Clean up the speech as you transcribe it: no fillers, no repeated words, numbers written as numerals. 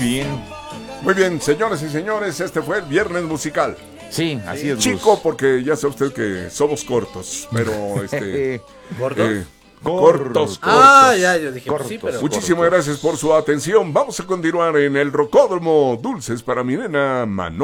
bien. Muy bien, señores y señores, este fue el Viernes Musical. Sí, así es. Chico, porque ya sabe usted que somos cortos, pero ¿Gordos? cortos. Ya, yo dije, Cortos. pues sí, pero... Muchísimas gracias por su atención. Vamos a continuar en el Rocódromo. Dulces para mi nena Manolo.